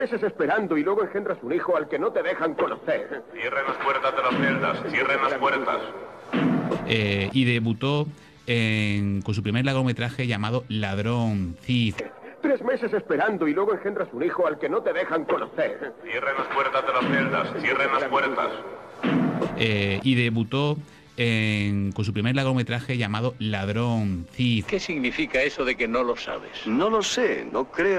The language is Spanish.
Meses esperando y luego engendras un hijo al que no te dejan conocer. Cierren las puertas de las celdas, cierren las puertas. Y debutó con su primer largometraje llamado Ladrón Cid. 3 meses esperando y luego engendras un hijo al que no te dejan conocer. Cierren las puertas de las celdas, cierren las puertas. Y debutó con su primer largometraje llamado Ladrón Cid. ¿Qué significa eso de que no lo sabes? No lo sé, no creo.